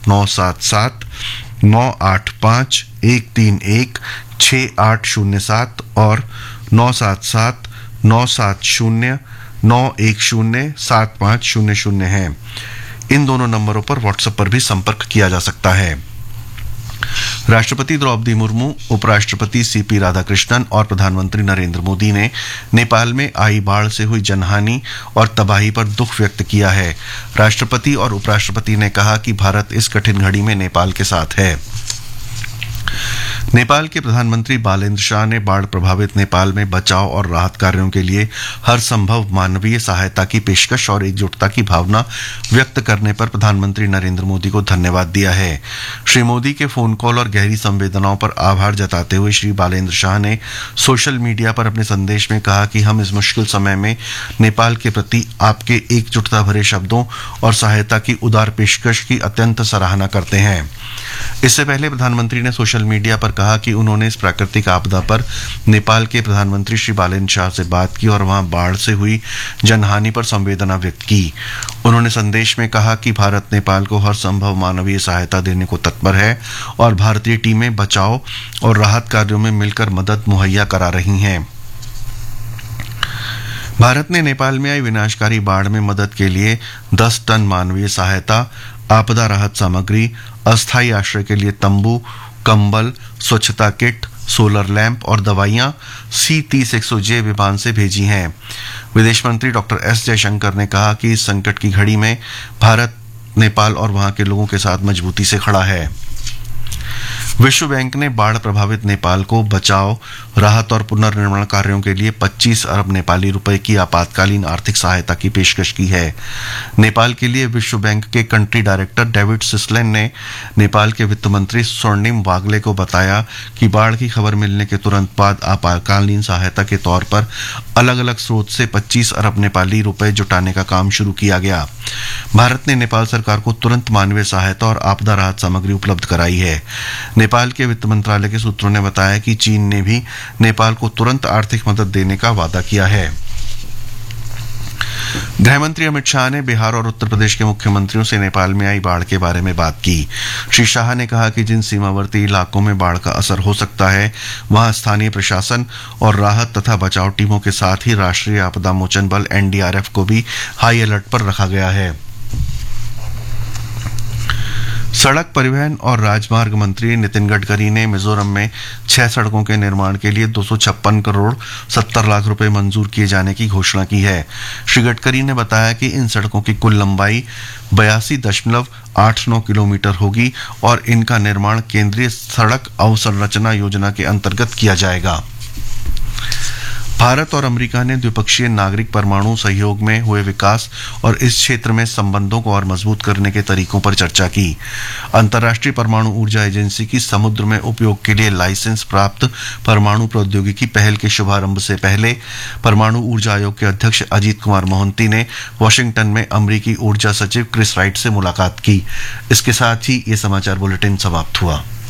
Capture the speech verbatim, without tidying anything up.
नौ सात सात नौ आठ पाँच एक तीन एक छः आठ शून्य सात और नौ सात सात नौ सात शून्य नौ एक शून्य सात पाँच शून्य शून्य है। इन दोनों नंबरों पर व्हाट्सएप पर भी संपर्क किया जा सकता है। राष्ट्रपति द्रौपदी मुर्मू, उपराष्ट्रपति सीपी राधाकृष्णन और प्रधानमंत्री नरेंद्र मोदी ने नेपाल में आई बाढ़ से हुई जनहानि और तबाही पर दुख व्यक्त किया है। राष्ट्रपति और उपराष्ट्रपति ने कहा कि भारत इस कठिन घड़ी में नेपाल के साथ है। नेपाल के प्रधानमंत्री बालेन्द्र शाह ने बाढ़ प्रभावित नेपाल में बचाव और राहत कार्यों के लिए हर संभव मानवीय सहायता की पेशकश और एकजुटता की भावना व्यक्त करने पर प्रधानमंत्री नरेंद्र मोदी को धन्यवाद दिया है। श्री मोदी के फोन कॉल और गहरी संवेदनाओं पर आभार जताते हुए श्री बालेन्द्र शाह ने सोशल मीडिया पर अपने संदेश में कहा कि हम इस मुश्किल समय में नेपाल के प्रति आपके एकजुटता भरे शब्दों और सहायता की उदार पेशकश की अत्यंत सराहना करते हैं। इससे पहले प्रधानमंत्री ने सोशल मीडिया पर कहा कि उन्होंने इस प्राकृतिक आपदा पर नेपाल के प्रधानमंत्री श्री बालेन्द्र शाह से बात की और वहां बाढ़ से हुई जनहानि पर संवेदना व्यक्त की। उन्होंने संदेश में कहा कि भारत नेपाल को हर संभव मानवीय सहायता देने को तत्पर है और भारतीय टीमें बचाव और राहत कार्यों में मिलकर मदद मुहैया करा रही हैं। भारत ने नेपाल में आई विनाशकारी बाढ़ में मदद के लिए दस टन मानवीय सहायता, आपदा राहत सामग्री, अस्थायी आश्रय के लिए तंबू, कंबल, स्वच्छता किट, सोलर लैंप और दवाइयां सी तीस एक सौ जे विमान से भेजी हैं। विदेश मंत्री डॉक्टर एस जयशंकर ने कहा कि इस संकट की घड़ी में भारत नेपाल और वहां के लोगों के साथ मजबूती से खड़ा है। विश्व बैंक ने बाढ़ प्रभावित नेपाल को बचाव, राहत और पुनर्निर्माण कार्यों के लिए पच्चीस अरब नेपाली रुपए की आपातकालीन आर्थिक सहायता की पेशकश की है। नेपाल के लिए विश्व बैंक के कंट्री डायरेक्टर डेविड सिस्लेन ने नेपाल के वित्त मंत्री स्वर्णिम वागले को बताया कि बाढ़ की खबर मिलने के तुरंत बाद आपातकालीन सहायता के तौर पर अलग अलग स्रोत से पच्चीस अरब नेपाली रुपए जुटाने का काम शुरू किया गया। भारत ने नेपाल सरकार को तुरंत मानवीय सहायता और आपदा राहत सामग्री उपलब्ध कराई है। नेपाल के वित्त मंत्रालय के सूत्रों ने बताया कि चीन ने भी नेपाल को तुरंत आर्थिक मदद देने का वादा किया है। गृहमंत्री अमित शाह ने बिहार और उत्तर प्रदेश के मुख्यमंत्रियों से नेपाल में आई बाढ़ के बारे में बात की। श्री शाह ने कहा कि जिन सीमावर्ती इलाकों में बाढ़ का असर हो सकता है वहां स्थानीय प्रशासन और राहत तथा बचाव टीमों के साथ ही राष्ट्रीय आपदा मोचन बल एन डी आर एफ को भी हाई अलर्ट पर रखा गया है। सड़क परिवहन और राजमार्ग मंत्री नितिन गडकरी ने मिजोरम में छह सड़कों के निर्माण के लिए दो सौ छप्पन करोड़ सत्तर लाख रुपए मंजूर किए जाने की घोषणा की है। श्री गडकरी ने बताया कि इन सड़कों की कुल लंबाई बयासी दशमलव आठ नौ किलोमीटर होगी और इनका निर्माण केंद्रीय सड़क अवसंरचना योजना के अंतर्गत किया जाएगा। भारत और अमेरिका ने द्विपक्षीय नागरिक परमाणु सहयोग में हुए विकास और इस क्षेत्र में संबंधों को और मजबूत करने के तरीकों पर चर्चा की। अंतर्राष्ट्रीय परमाणु ऊर्जा एजेंसी की समुद्र में उपयोग के लिए लाइसेंस प्राप्त परमाणु प्रौद्योगिकी पहल के शुभारंभ से पहले परमाणु ऊर्जा आयोग के अध्यक्ष अजीत कुमार मोहंती ने वॉशिंगटन में अमेरिकी ऊर्जा सचिव क्रिस राइट से मुलाकात की। इसके साथ ही ये समाचार बुलेटिन समाप्त हुआ।